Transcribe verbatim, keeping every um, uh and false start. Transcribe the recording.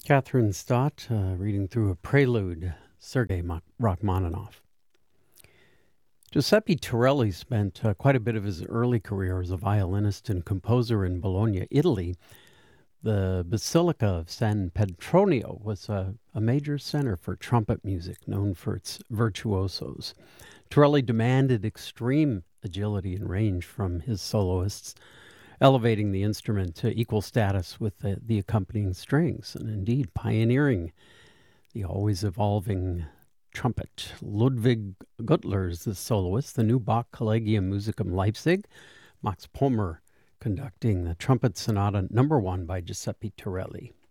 Catherine Stott uh, reading through a prelude, Sergei Mach- Rachmaninoff. Giuseppe Torelli spent uh, quite a bit of his early career as a violinist and composer in Bologna, Italy. The Basilica of San Petronio was a, a major center for trumpet music, known for its virtuosos. Torelli demanded extreme agility and range from his soloists, elevating the instrument to equal status with the, the accompanying strings, and indeed pioneering the always evolving trumpet. Ludwig Gutler is the soloist, the new Bach Collegium Musicum Leipzig, Max Pommer conducting the Trumpet Sonata number one by Giuseppe Torelli.